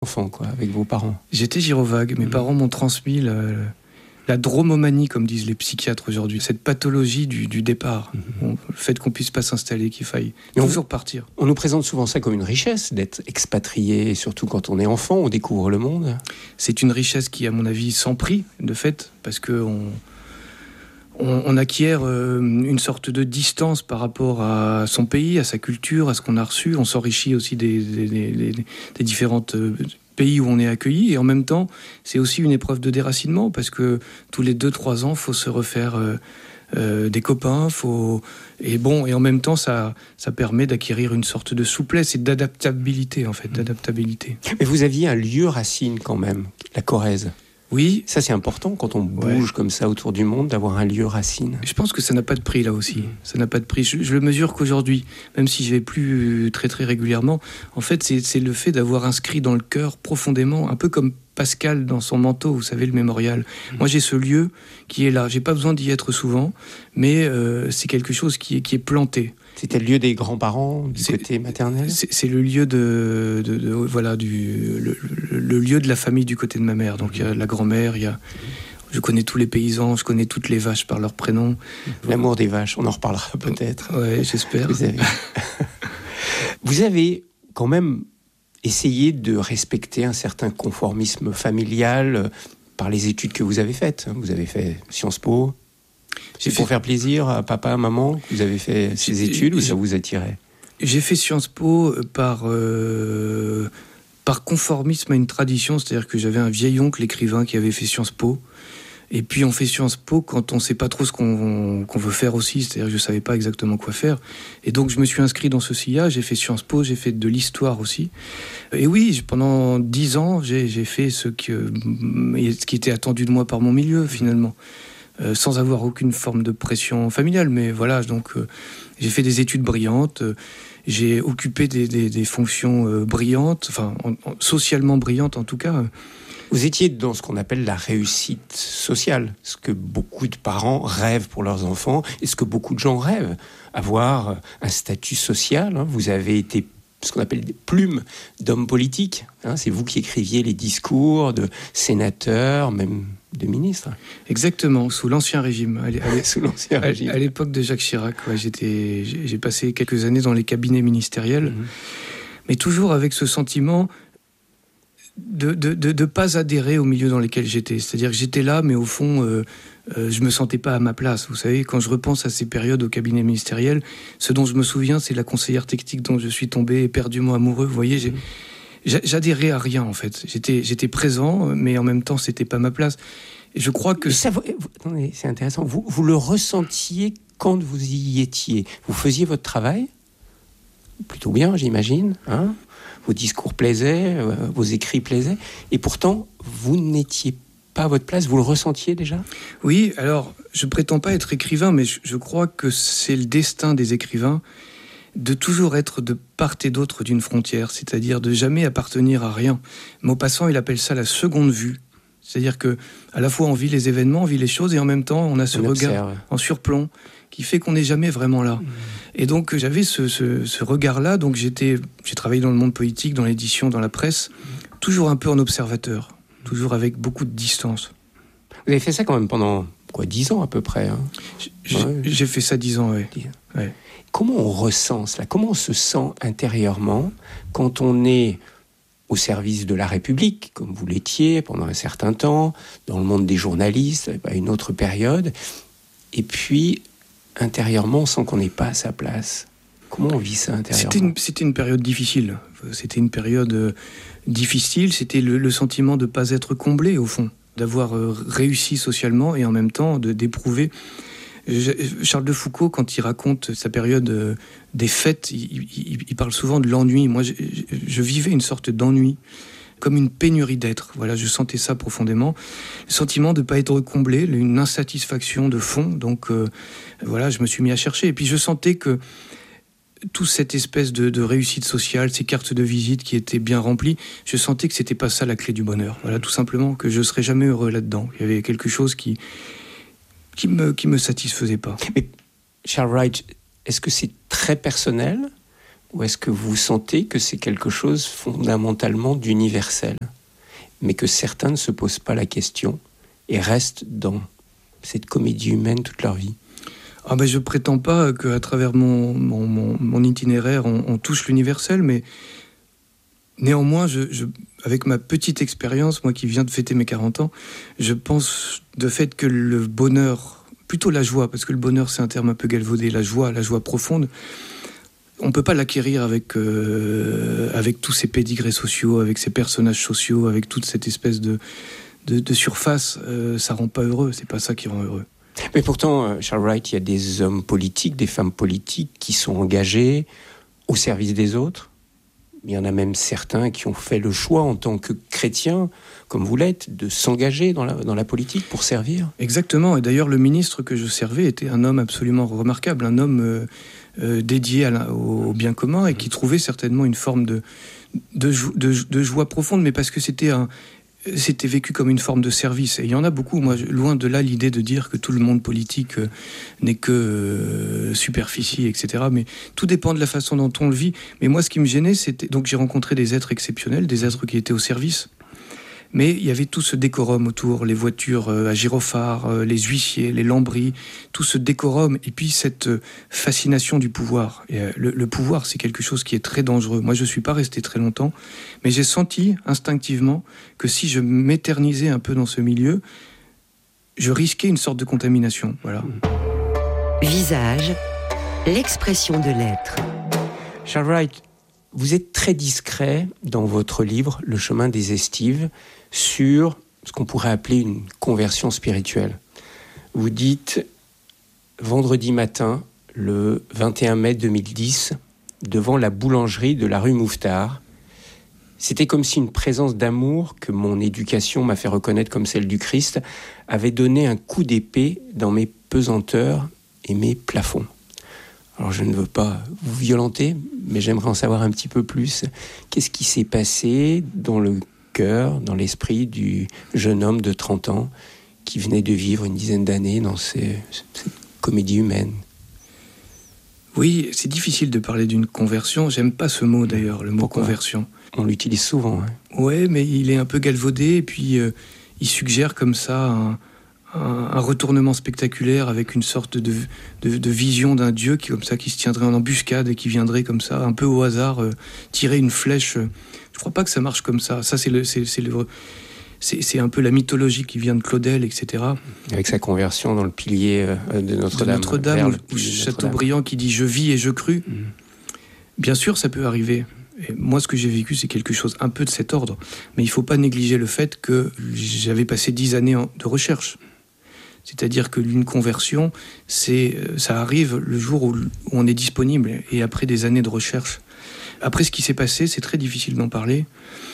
enfant, quoi, avec vos parents. J'étais gyrovague. Mes parents m'ont transmis la dromomanie, comme disent les psychiatres aujourd'hui, cette pathologie du départ. Le fait qu'on puisse pas s'installer, qu'il faille toujours partir. On nous présente souvent ça comme une richesse, d'être expatrié, surtout quand on est enfant, on découvre le monde. C'est une richesse qui, à mon avis, sans prix, de fait, parce que on acquiert une sorte de distance par rapport à son pays, à sa culture, à ce qu'on a reçu. On s'enrichit aussi des différentes pays où on est accueilli. Et en même temps, c'est aussi une épreuve de déracinement, parce que tous les 2-3 ans, il faut se refaire des copains. Et en même temps, ça permet d'acquérir une sorte de souplesse et d'adaptabilité, en fait, d'adaptabilité. Mais vous aviez un lieu racine quand même, la Corrèze. Oui. Ça, c'est important quand on bouge comme ça autour du monde, d'avoir un lieu racine. Je pense que ça n'a pas de prix, là aussi. Ça n'a pas de prix. Je le mesure qu'aujourd'hui, même si je vais plus très très régulièrement, en fait, c'est le fait d'avoir inscrit dans le cœur profondément, un peu comme Pascal dans son manteau, vous savez, le mémorial. Moi, j'ai ce lieu qui est là. J'ai pas besoin d'y être souvent, mais c'est quelque chose qui est planté. C'était le lieu des grands-parents, du côté maternel. C'est le lieu le lieu de la famille du côté de ma mère. Donc il y a la grand-mère, je connais tous les paysans, je connais toutes les vaches par leur prénom. L'amour des vaches, on en reparlera peut-être. Ouais, j'espère. Vous avez quand même essayé de respecter un certain conformisme familial par les études que vous avez faites. Vous avez fait Sciences Po. C'est pour faire plaisir à papa, à maman que vous avez fait ces études ou ça vous attirait ? J'ai fait Sciences Po par conformisme à une tradition, c'est-à-dire que j'avais un vieil oncle écrivain qui avait fait Sciences Po. Et puis on fait Sciences Po quand on ne sait pas trop ce qu'on veut faire aussi, c'est-à-dire que je ne savais pas exactement quoi faire. Et donc je me suis inscrit dans ce sillage, j'ai fait Sciences Po, j'ai fait de l'histoire aussi. Et oui, pendant 10 ans, j'ai fait ce qui était attendu de moi par mon milieu finalement. Sans avoir aucune forme de pression familiale, mais voilà, donc j'ai fait des études brillantes, j'ai occupé des fonctions brillantes, enfin socialement brillantes en tout cas. Vous étiez dans ce qu'on appelle la réussite sociale, ce que beaucoup de parents rêvent pour leurs enfants, et ce que beaucoup de gens rêvent, avoir un statut social. Vous avez été ce qu'on appelle des plumes d'hommes politiques. C'est vous qui écriviez les discours de sénateurs, même de ministres. Exactement, sous l'Ancien Régime. Sous l'Ancien Régime. À l'époque de Jacques Chirac, j'ai passé quelques années dans les cabinets ministériels, mais toujours avec ce sentiment de pas adhérer au milieu dans lequel j'étais. C'est-à-dire que j'étais là, mais au fond, je me sentais pas à ma place. Vous savez, quand je repense à ces périodes au cabinet ministériel, ce dont je me souviens, c'est la conseillère technique dont je suis tombé éperdument amoureux. Vous voyez, j'adhérais à rien, en fait. J'étais présent, mais en même temps, c'était pas ma place. Et je crois que... Attendez, c'est intéressant. Vous le ressentiez quand vous y étiez. Vous faisiez votre travail plutôt bien, j'imagine, vos discours plaisaient, vos écrits plaisaient, et pourtant, vous n'étiez pas à votre place, vous le ressentiez déjà ? Oui, alors, je prétends pas être écrivain, mais je crois que c'est le destin des écrivains de toujours être de part et d'autre d'une frontière, c'est-à-dire de jamais appartenir à rien. Maupassant, il appelle ça la seconde vue. C'est-à-dire que à la fois on vit les événements, on vit les choses, et en même temps on a ce regard en surplomb qui fait qu'on n'est jamais vraiment là. Et donc j'avais ce regard-là, donc j'ai travaillé dans le monde politique, dans l'édition, dans la presse, toujours un peu en observateur, toujours avec beaucoup de distance. Vous avez fait ça quand même pendant 10 ans à peu près. J'ai fait ça 10 ans, oui. Ouais. Comment on ressent cela ? Comment on se sent intérieurement quand on est au service de la République, comme vous l'étiez pendant un certain temps, dans le monde des journalistes, à une autre période, et puis intérieurement, on sent qu'on n'est pas à sa place. Comment on vit ça intérieurement ? C'était une période difficile. C'était une période difficile. C'était le sentiment de ne pas être comblé, au fond, d'avoir réussi socialement et en même temps d'éprouver. Charles de Foucault, quand il raconte sa période des fêtes, il parle souvent de l'ennui. Moi, je vivais une sorte d'ennui, comme une pénurie d'être. Voilà, je sentais ça profondément. Le sentiment de ne pas être comblé, une insatisfaction de fond. Donc, voilà, je me suis mis à chercher. Et puis, je sentais que toute cette espèce de réussite sociale, ces cartes de visite qui étaient bien remplies, je sentais que c'était pas ça la clé du bonheur. Voilà, tout simplement, que je serais jamais heureux là-dedans. Il y avait quelque chose qui me satisfaisait pas. Mais Charles Wright, est-ce que c'est très personnel ou est-ce que vous sentez que c'est quelque chose fondamentalement d'universel, mais que certains ne se posent pas la question et restent dans cette comédie humaine toute leur vie? Je prétends pas qu'à travers mon itinéraire, on touche l'universel, mais néanmoins, avec ma petite expérience, moi qui viens de fêter mes 40 ans, je pense de fait que le bonheur, plutôt la joie, parce que le bonheur c'est un terme un peu galvaudé, la joie profonde, on ne peut pas l'acquérir avec tous ces pédigrés sociaux, avec ces personnages sociaux, avec toute cette espèce de surface. Ça rend pas heureux, c'est pas ça qui rend heureux. Mais pourtant, Charles Wright, il y a des hommes politiques, des femmes politiques qui sont engagés au service des autres. Il y en a même certains qui ont fait le choix en tant que chrétiens, comme vous l'êtes, de s'engager dans la politique pour servir. Exactement, et d'ailleurs le ministre que je servais était un homme absolument remarquable, un homme dédié au bien commun et qui trouvait certainement une forme de joie profonde, mais parce que c'était vécu comme une forme de service. Et il y en a beaucoup. Moi, loin de là l'idée de dire que tout le monde politique n'est que superficie, etc. Mais tout dépend de la façon dont on le vit. Mais moi, ce qui me gênait, c'était... Donc j'ai rencontré des êtres exceptionnels, des êtres qui étaient au service. Mais il y avait tout ce décorum autour, les voitures à gyrophares, les huissiers, les lambris, tout ce décorum, et puis cette fascination du pouvoir. Et le pouvoir, c'est quelque chose qui est très dangereux. Moi, je ne suis pas resté très longtemps, mais j'ai senti instinctivement que si je m'éternisais un peu dans ce milieu, je risquais une sorte de contamination. Voilà. Visage, l'expression de l'être. Charles Wright, vous êtes très discret dans votre livre, Le chemin des estives, sur ce qu'on pourrait appeler une conversion spirituelle. Vous dites, vendredi matin, le 21 mai 2010, devant la boulangerie de la rue Mouffetard, c'était comme si une présence d'amour que mon éducation m'a fait reconnaître comme celle du Christ avait donné un coup d'épée dans mes pesanteurs et mes plafonds. Alors je ne veux pas vous violenter, mais j'aimerais en savoir un petit peu plus. Qu'est-ce qui s'est passé dans le cœur, dans l'esprit du jeune homme de 30 ans qui venait de vivre une dizaine d'années dans cette comédie humaine? Oui, c'est difficile de parler d'une conversion. J'aime pas ce mot d'ailleurs, le mot Pourquoi? Conversion. On l'utilise souvent. Ouais, mais il est un peu galvaudé et puis il suggère comme ça un retournement spectaculaire avec une sorte de vision d'un dieu qui se tiendrait en embuscade et qui viendrait comme ça, un peu au hasard, tirer une flèche. Je crois pas que ça marche comme ça. Ça, c'est un peu la mythologie qui vient de Claudel, etc. Avec sa conversion dans le pilier de Notre-Dame. Ou Chateaubriand qui dit « je vis et je crus ». Bien sûr, ça peut arriver. Et moi, ce que j'ai vécu, c'est quelque chose un peu de cet ordre. Mais il ne faut pas négliger le fait que j'avais passé 10 années de recherche. C'est-à-dire que une conversion, ça arrive le jour où on est disponible et après des années de recherche. Après ce qui s'est passé, c'est très difficile d'en parler.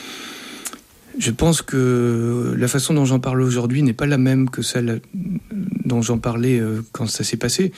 Je pense que la façon dont j'en parle aujourd'hui n'est pas la même que celle dont j'en parlais quand ça s'est passé.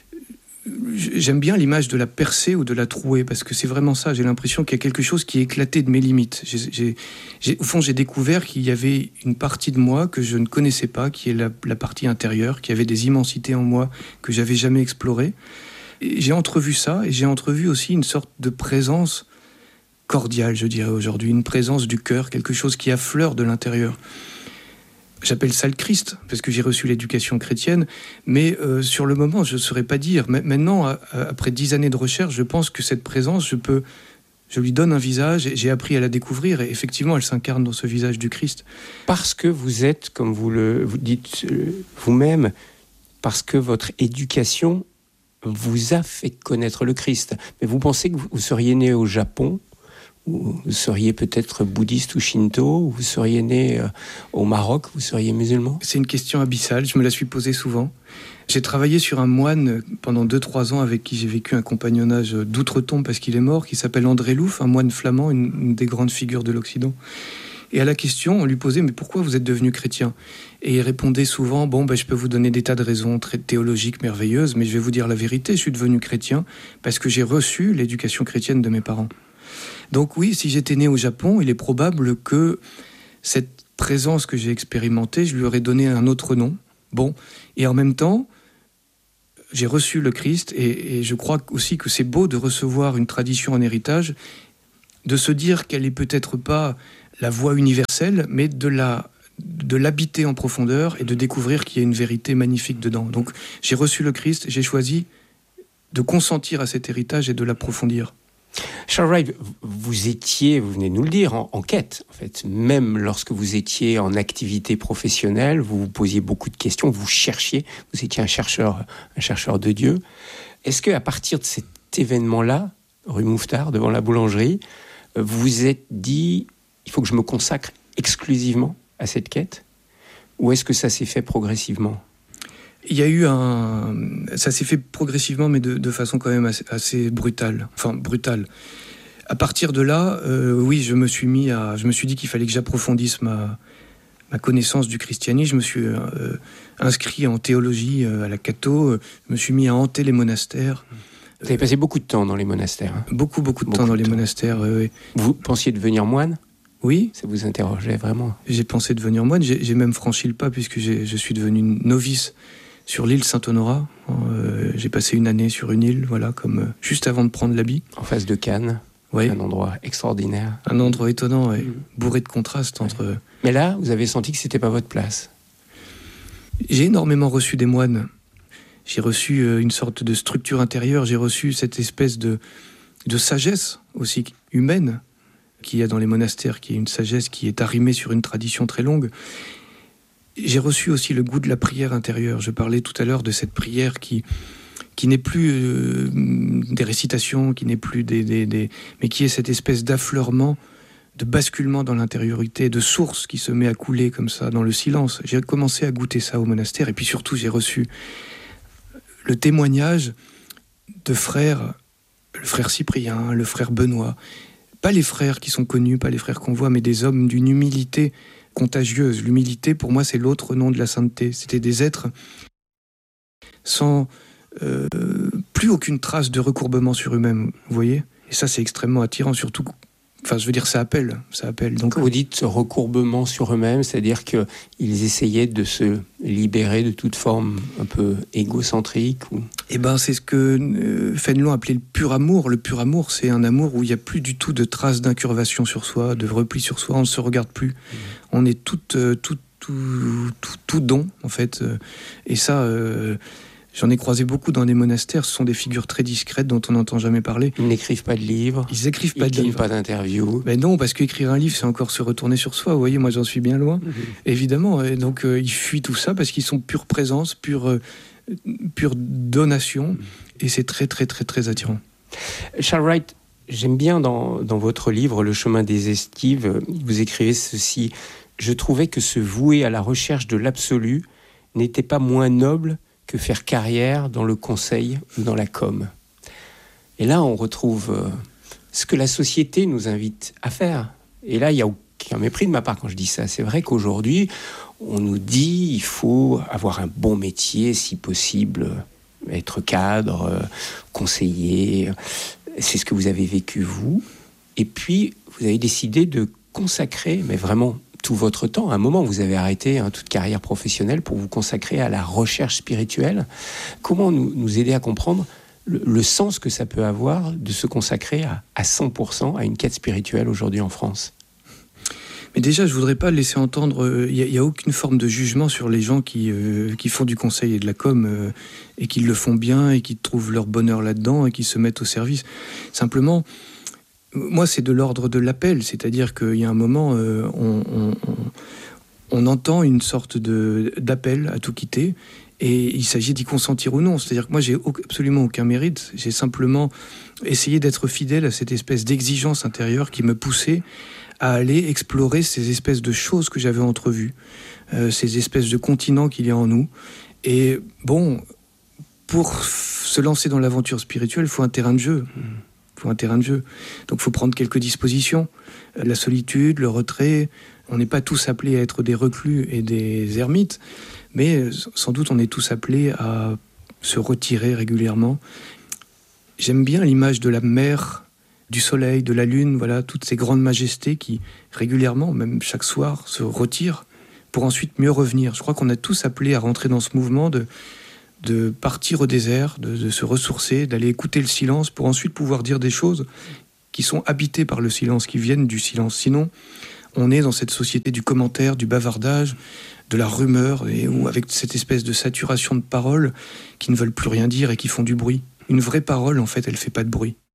J'aime bien l'image de la percée ou de la trouée, parce que c'est vraiment ça. J'ai l'impression qu'il y a quelque chose qui est éclaté de mes limites. Au fond, j'ai découvert qu'il y avait une partie de moi que je ne connaissais pas, qui est la partie intérieure, qui avait des immensités en moi que j'avais jamais explorées. Et j'ai entrevu ça, et j'ai entrevu aussi une sorte de présence cordiale, je dirais aujourd'hui, une présence du cœur, quelque chose qui affleure de l'intérieur. J'appelle ça le Christ, parce que j'ai reçu l'éducation chrétienne, mais sur le moment, je ne saurais pas dire. Maintenant, après 10 années de recherche, je pense que cette présence, je lui donne un visage, et j'ai appris à la découvrir, et effectivement, elle s'incarne dans ce visage du Christ. Parce que vous êtes, comme vous dites vous-même, parce que votre éducation vous a fait connaître le Christ. Mais vous pensez que vous seriez né au Japon, ou vous seriez peut-être bouddhiste ou shinto, ou vous seriez né au Maroc, vous seriez musulman? C'est une question abyssale, je me la suis posée souvent. J'ai travaillé sur un moine pendant 2-3 ans avec qui j'ai vécu un compagnonnage d'outre-tombe parce qu'il est mort, qui s'appelle André Louf, un moine flamand, une des grandes figures de l'Occident. Et à la question, on lui posait « Mais pourquoi vous êtes devenu chrétien ?» Et il répondait souvent « je peux vous donner des tas de raisons très théologiques, merveilleuses, mais je vais vous dire la vérité, je suis devenu chrétien parce que j'ai reçu l'éducation chrétienne de mes parents. » Donc oui, si j'étais né au Japon, il est probable que cette présence que j'ai expérimentée, je lui aurais donné un autre nom. Et en même temps, j'ai reçu le Christ et je crois aussi que c'est beau de recevoir une tradition en héritage, de se dire qu'elle n'est peut-être pas la voie universelle, mais de l'habiter en profondeur et de découvrir qu'il y a une vérité magnifique dedans. Donc j'ai reçu le Christ, j'ai choisi de consentir à cet héritage et de l'approfondir. Charles Wright, vous venez de nous le dire, en quête, en fait. Même lorsque vous étiez en activité professionnelle, vous vous posiez beaucoup de questions, vous cherchiez, vous étiez un chercheur de Dieu. Est-ce qu'à partir de cet événement-là, rue Mouffetard, devant la boulangerie, vous vous êtes dit, il faut que je me consacre exclusivement à cette quête? Ou est-ce que ça s'est fait progressivement? Il y a eu ça s'est fait progressivement, mais de façon quand même assez brutale. Enfin, brutale. À partir de là, oui, je me suis dit qu'il fallait que j'approfondisse ma connaissance du christianisme. Je me suis inscrit en théologie à la Catho. Je me suis mis à hanter les monastères. Vous avez passé beaucoup de temps dans les monastères. Hein? Beaucoup de temps dans les monastères, oui. Vous pensiez devenir moine? Oui. Ça vous interrogeait vraiment? J'ai pensé devenir moine. J'ai même franchi le pas puisque je suis devenu novice sur l'île Saint-Honorat. J'ai passé une année sur une île, voilà, comme juste avant de prendre l'habit. En face de Cannes. Oui. Un endroit extraordinaire. Un endroit étonnant, ouais. Bourré de contrastes entre... Mais là, vous avez senti que c'était pas votre place. J'ai énormément reçu des moines. J'ai reçu une sorte de structure intérieure. J'ai reçu cette espèce de sagesse aussi humaine qu'il y a dans les monastères, qui est une sagesse qui est arrimée sur une tradition très longue. J'ai reçu aussi le goût de la prière intérieure. Je parlais tout à l'heure de cette prière qui n'est plus des récitations, qui n'est plus mais qui est cette espèce d'affleurement, de basculement dans l'intériorité, de source qui se met à couler comme ça dans le silence. J'ai commencé à goûter ça au monastère, et puis surtout j'ai reçu le témoignage de frères, le frère Cyprien, le frère Benoît, pas les frères qui sont connus, pas les frères qu'on voit, mais des hommes d'une humilité contagieuse. L'humilité, pour moi, c'est l'autre nom de la sainteté. C'était des êtres sans plus aucune trace de recourbement sur eux-mêmes, vous voyez? Et ça, c'est extrêmement attirant, surtout... Enfin, je veux dire, ça appelle. Donc, vous dites recourbement sur eux-mêmes, c'est-à-dire qu'ils essayaient de se libérer de toute forme un peu égocentrique ou... Eh ben, c'est ce que Fénelon appelait le pur amour. Le pur amour, c'est un amour où il n'y a plus du tout de traces d'incurvation sur soi, de repli sur soi. On ne se regarde plus. On est tout don, en fait. Et ça... J'en ai croisé beaucoup dans des monastères. Ce sont des figures très discrètes dont on n'entend jamais parler. Ils n'écrivent pas de livres. Ils écrivent pas de livres. Ils pas d'interviews. Mais non, parce qu'écrire un livre, c'est encore se retourner sur soi. Vous voyez, moi, j'en suis bien loin, évidemment. Et donc, ils fuient tout ça parce qu'ils sont pure présence, pure donation. Et c'est très, très, très, très attirant. Charles Wright, j'aime bien dans votre livre, Le chemin des esquives, vous écrivez ceci. Je trouvais que se vouer à la recherche de l'absolu n'était pas moins noble que faire carrière dans le conseil ou dans la com. Et là, on retrouve ce que la société nous invite à faire. Et là, il n'y a aucun mépris de ma part quand je dis ça. C'est vrai qu'aujourd'hui, on nous dit il faut avoir un bon métier, si possible, être cadre, conseiller. C'est ce que vous avez vécu, vous. Et puis, vous avez décidé de consacrer, mais vraiment... tout votre temps. À un moment, vous avez arrêté toute carrière professionnelle pour vous consacrer à la recherche spirituelle. Comment nous aider à comprendre le sens que ça peut avoir de se consacrer à 100% à une quête spirituelle aujourd'hui en France? Mais déjà, je ne voudrais pas laisser entendre... Il n'y a aucune forme de jugement sur les gens qui font du conseil et de la com et qui le font bien et qui trouvent leur bonheur là-dedans et qui se mettent au service. Simplement... Moi, c'est de l'ordre de l'appel, c'est-à-dire qu'il y a un moment, on entend une sorte d'appel à tout quitter, et il s'agit d'y consentir ou non. C'est-à-dire que moi, j'ai absolument aucun mérite, j'ai simplement essayé d'être fidèle à cette espèce d'exigence intérieure qui me poussait à aller explorer ces espèces de choses que j'avais entrevues, ces espèces de continents qu'il y a en nous. Et bon, pour se lancer dans l'aventure spirituelle, il faut un terrain de jeu. Donc il faut prendre quelques dispositions. La solitude, le retrait. On n'est pas tous appelés à être des reclus et des ermites, mais sans doute on est tous appelés à se retirer régulièrement. J'aime bien l'image de la mer, du soleil, de la lune, voilà, toutes ces grandes majestés qui régulièrement, même chaque soir, se retirent pour ensuite mieux revenir. Je crois qu'on est tous appelés à rentrer dans ce mouvement de de partir au désert, de se ressourcer, d'aller écouter le silence pour ensuite pouvoir dire des choses qui sont habitées par le silence, qui viennent du silence. Sinon, on est dans cette société du commentaire, du bavardage, de la rumeur, ou avec cette espèce de saturation de paroles qui ne veulent plus rien dire et qui font du bruit. Une vraie parole, en fait, elle ne fait pas de bruit.